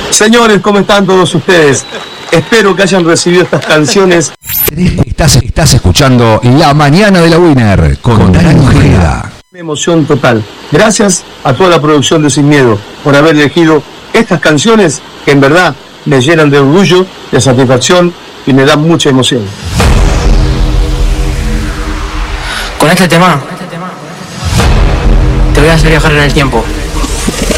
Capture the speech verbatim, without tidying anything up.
Señores, ¿cómo están todos ustedes? Espero que hayan recibido estas canciones. Estás, estás escuchando La Mañana de la Winner con Dani Ojeda. Una emoción total. Gracias a toda la producción de Sin Miedo por haber elegido estas canciones que en verdad me llenan de orgullo, de satisfacción y me dan mucha emoción. Con este tema te voy a hacer viajar en el tiempo.